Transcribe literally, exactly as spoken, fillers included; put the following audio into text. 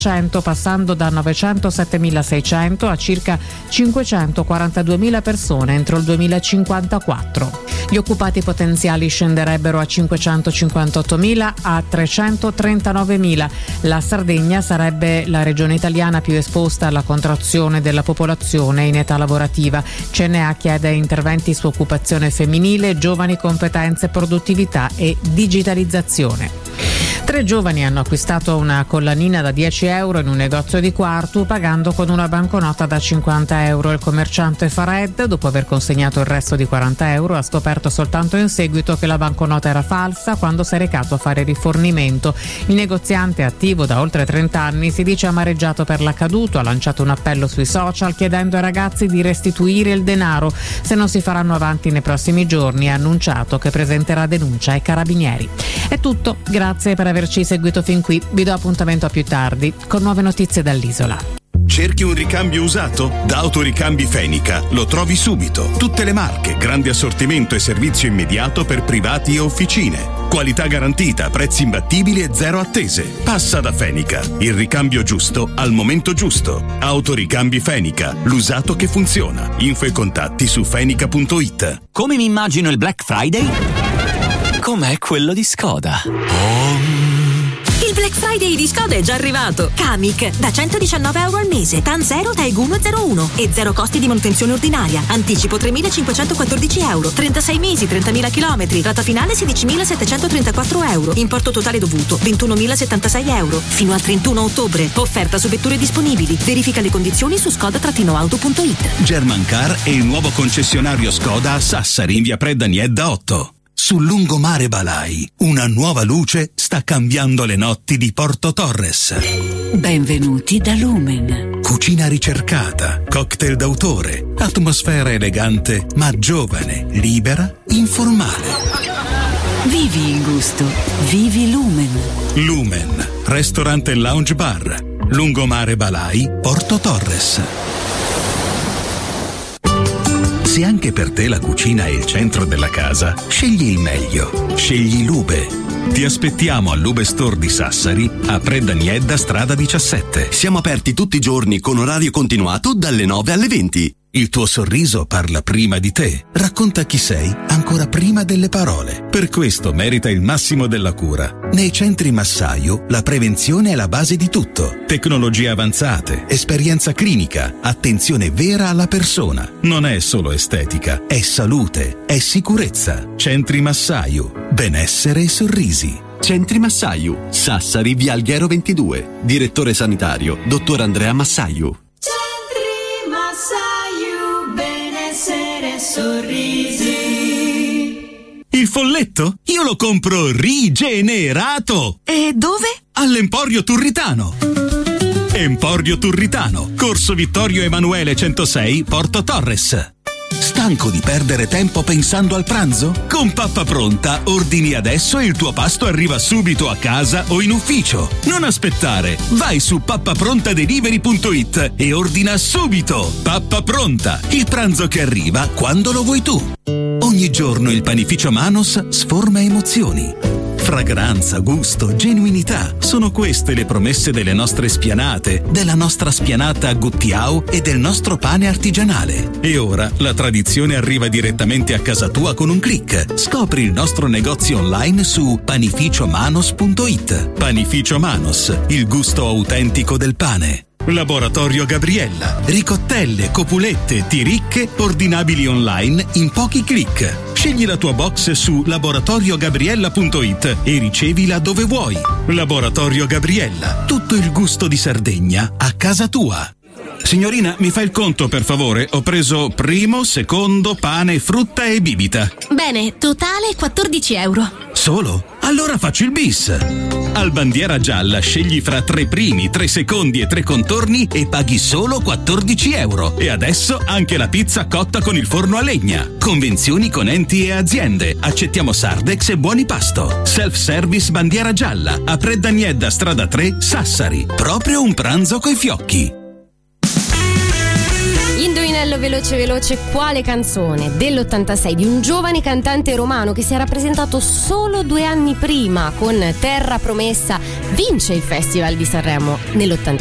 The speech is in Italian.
passando da novecentosettemilaseicento a circa cinquecentoquarantaduemila persone entro il duemilacinquantaquattro. Gli occupati potenziali scenderebbero a cinquecentocinquantottomila a trecentotrentanovanovamila. La Sardegna sarebbe la regione italiana più esposta alla contrazione della popolazione in età lavorativa. C N A chiede interventi su occupazione femminile, giovani, competenze, produttività e digitalizzazione. Tre giovani hanno acquistato una collanina da dieci euro in un negozio di Quartu pagando con una banconota da cinquanta euro. Il commerciante Fared, dopo aver consegnato il resto di quaranta euro, ha scoperto soltanto in seguito che la banconota era falsa quando si è recato a fare rifornimento. Il negoziante, attivo da oltre trenta anni, si dice amareggiato per l'accaduto, ha lanciato un appello sui social chiedendo ai ragazzi di restituire il denaro. Se non si faranno avanti nei prossimi giorni, ha annunciato che presenterà denuncia ai carabinieri. È tutto, grazie per averci seguito fin qui. Vi do appuntamento a più tardi con nuove notizie dall'isola. Cerchi un ricambio usato? Da Autoricambi Fenica lo trovi subito. Tutte le marche, grande assortimento e servizio immediato per privati e officine. Qualità garantita, prezzi imbattibili e zero attese. Passa da Fenica, il ricambio giusto al momento giusto. Autoricambi Fenica, l'usato che funziona. Info e contatti su fenica punto it. Come mi immagino il Black Friday? Com'è quello di Skoda? Oh. Il Black Friday di Skoda è già arrivato. Kamiq da centodiciannove euro al mese, TAN zero, TAEG uno zero uno e zero costi di manutenzione ordinaria. Anticipo tremilacinquecentoquattordici euro, trentasei mesi, trentamila chilometri. Rata finale sedicimilasettecentotrentaquattro euro. Importo totale dovuto ventunomilasettantasei euro. Fino al trentuno ottobre. Offerta su vetture disponibili. Verifica le condizioni su skoda auto punto it. Germancar è il nuovo concessionario Skoda a Sassari in via Predda Niedda otto. Sul lungomare Balai, una nuova luce sta cambiando le notti di Porto Torres. Benvenuti da Lumen. Cucina ricercata, cocktail d'autore, atmosfera elegante ma giovane, libera, informale. Vivi il gusto, vivi Lumen. Lumen, ristorante e lounge bar, lungomare Balai, Porto Torres. Se anche per te la cucina è il centro della casa, scegli il meglio. Scegli Lube. Ti aspettiamo al Lube Store di Sassari, a Predda Niedda, strada diciassette. Siamo aperti tutti i giorni con orario continuato dalle nove alle venti. Il tuo sorriso parla prima di te, racconta chi sei ancora prima delle parole. Per questo merita il massimo della cura. Nei centri Massaio la prevenzione è la base di tutto. Tecnologie avanzate, esperienza clinica, attenzione vera alla persona. Non è solo estetica, è salute, è sicurezza. Centri Massaio, benessere e sorrisi. Centri Massaio, Sassari, via Alghero ventidue. Direttore sanitario, dottor Andrea Massaio. Sorrisi. Il folletto? Io lo compro rigenerato. E dove? All'Emporio Turritano. Emporio Turritano, Corso Vittorio Emanuele centosei, Porto Torres. Stanco di perdere tempo pensando al pranzo? Con Pappa Pronta ordini adesso e il tuo pasto arriva subito a casa o in ufficio. Non aspettare, vai su pappaprontadelivery punto it e ordina subito. Pappa Pronta, il pranzo che arriva quando lo vuoi tu. Ogni giorno il panificio Manos sforma emozioni. Fragranza, gusto, genuinità. Sono queste le promesse delle nostre spianate, della nostra spianata a Guttiau e del nostro pane artigianale. E ora la tradizione arriva direttamente a casa tua con un click. Scopri il nostro negozio online su panificio manos punto it. Panificio Manos, il gusto autentico del pane. Laboratorio Gabriella. Ricottelle, copulette, tiricche, ordinabili online in pochi click. Scegli la tua box su laboratorio gabriella punto it e ricevila dove vuoi. Laboratorio Gabriella. Tutto il gusto di Sardegna a casa tua. Signorina, mi fa il conto per favore? Ho preso primo, secondo, pane, frutta e bibita. Bene, totale quattordici euro. Solo? Allora faccio il bis. Al Bandiera Gialla scegli fra tre primi, tre secondi e tre contorni e paghi solo quattordici euro. E adesso anche la pizza cotta con il forno a legna. Convenzioni con enti e aziende. Accettiamo Sardex e buoni pasto. Self-service Bandiera Gialla. A Predda Niedda, strada tre, Sassari. Proprio un pranzo coi fiocchi. bello, veloce, veloce, quale canzone dell'ottantasei di un giovane cantante romano che si era presentato solo due anni prima con Terra Promessa vince il Festival di Sanremo nell'ottantasei.